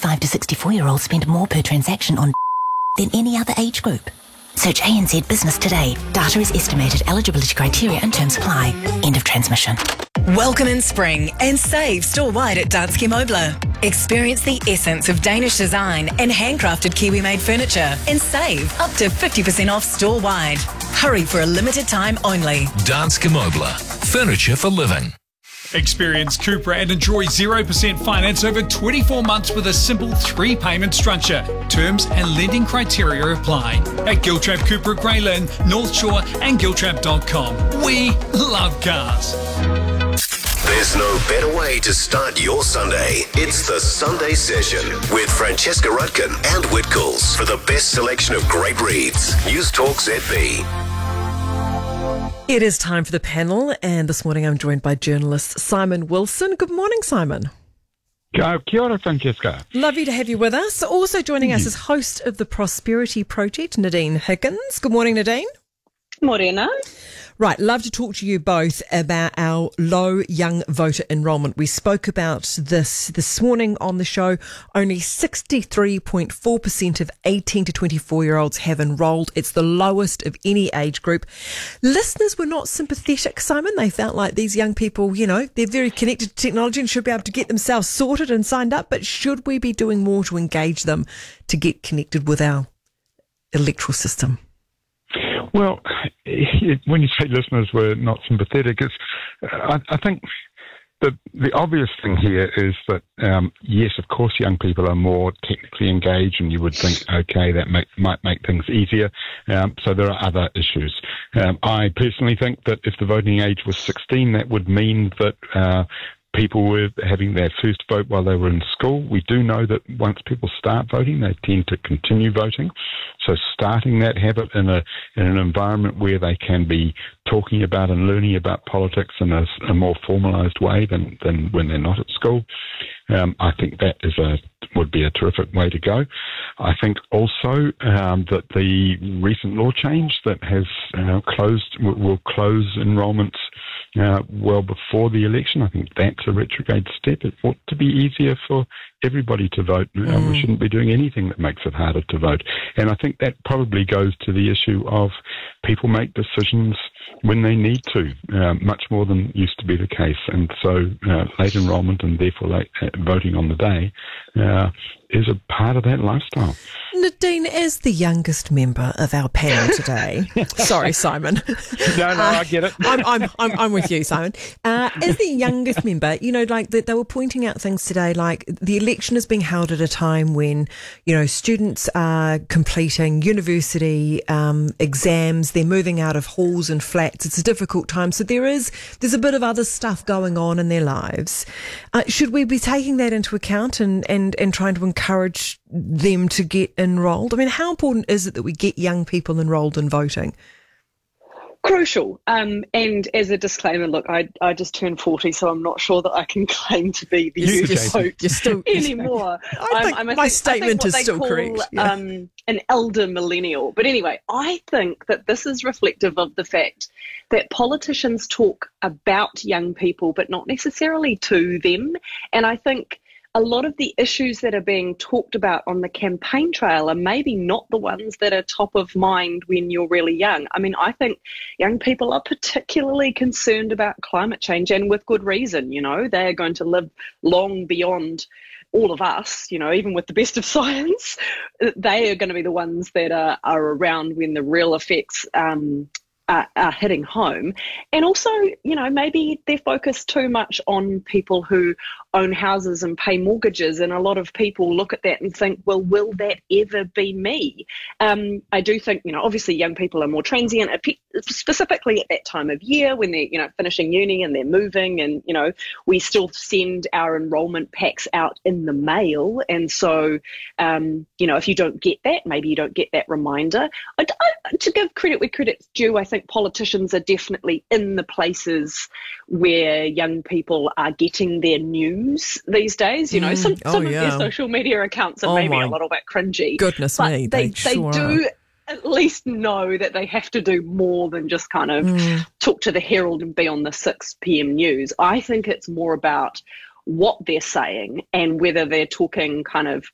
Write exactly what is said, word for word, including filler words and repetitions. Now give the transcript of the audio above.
twenty-five to sixty-four-year-olds spend more per transaction on than any other age group. Search A N Z Business today. Data is estimated. Eligibility criteria and terms apply. End of transmission. Welcome in spring and save store-wide at Danske Møbler. Experience the essence of Danish design and handcrafted Kiwi-made furniture and save up to fifty percent off store-wide. Hurry for a limited time only. Danske Møbler. Furniture for living. Experience Cupra and enjoy zero percent finance over twenty-four months with a simple three-payment structure. Terms and lending criteria apply. At Giltrap Cupra Greylin, North Shore and giltrap dot com. We love cars. There's no better way to start your Sunday. It's the Sunday Session with Francesca Rudkin and Whitcoulls for the best selection of great reads. News Talk Z B. It is time for the panel, and this morning I'm joined by journalist Simon Wilson. Good morning, Simon. Uh, kia ora, Francesca. Lovely to have you with us. Also joining us is host of the Prosperity Project, Nadine Higgins. Good morning, Nadine. Morena. Right, love to talk to you both about our low young voter enrolment. We spoke about this this morning on the show. Only sixty-three point four percent of eighteen to twenty-four-year-olds have enrolled. It's the lowest of any age group. Listeners were not sympathetic, Simon. They felt like these young people, you know, they're very connected to technology and should be able to get themselves sorted and signed up. But should we be doing more to engage them to get connected with our electoral system? Well, when you say listeners were not sympathetic, it's, I, I think the the obvious thing here is that, um, yes, of course, young people are more technically engaged, and you would think, okay, that make, might make things easier. Um, so there are other issues. Um, I personally think that if the voting age was sixteen, that would mean that uh, people were having their first vote while they were in school. We do know that once people start voting, they tend to continue voting. So starting that habit in a in an environment where they can be talking about and learning about politics in a, a more formalised way than, than when they're not at school, um, I think that is a would be a terrific way to go. I think also um, that the recent law change that has uh, closed will, will close enrolments uh, well before the election. I think that's a retrograde step. It ought to be easier for everybody to vote. Mm. Uh, we shouldn't be doing anything that makes it harder to vote. And I think that probably goes to the issue of people make decisions when they need to, uh, much more than used to be the case. And so uh, late enrolment and therefore late uh, voting on the day uh, is a part of that lifestyle. Nadine, as the youngest member of our panel today, sorry, Simon. No, no, uh, I get it. I'm, I'm, I'm, I'm with you, Simon. Uh, as the youngest member, you know, like the, they were pointing out things today, like the election is being held at a time when, you know, students are completing university um, exams, they're moving out of halls and flats. It's a difficult time. So there is, there's a bit of other stuff going on in their lives. Uh, should we be taking that into account and, and, and trying to encourage them to get enrolled? I mean, how important is it that we get young people enrolled in voting? Crucial. Um, and as a disclaimer, look, I I just turned forty, so I'm not sure that I can claim to be the You're youth vote you're still, anymore. I think I'm, I'm, my think, statement is still call, correct. Yeah. Um, an elder millennial. But anyway, I think that this is reflective of the fact that politicians talk about young people, but not necessarily to them. And I think a lot of the issues that are being talked about on the campaign trail are maybe not the ones that are top of mind when you're really young. I mean, I think young people are particularly concerned about climate change, and with good reason. You know, they are going to live long beyond all of us, you know, even with the best of science. They are going to be the ones that are, are around when the real effects um, are, are hitting home. And also, you know, maybe they're focused too much on people who own houses and pay mortgages, and a lot of people look at that and think, well, will that ever be me? Um, I do think, you know, obviously young people are more transient, specifically at that time of year when they're, you know, finishing uni and they're moving, and, you know, we still send our enrolment packs out in the mail. And so, um, you know, if you don't get that, maybe you don't get that reminder. I, I, to give credit where credit's due, I think politicians are definitely in the places where young people are getting their news these days. You know, Mm, some, oh, some of yeah. their social media accounts are Oh, maybe my a little bit cringy. Goodness but me, they, they they sure do are. at least know that they have to do more than just kind of Mm. talk to the Herald and be on the six p.m. news. I think it's more about what they're saying and whether they're talking kind of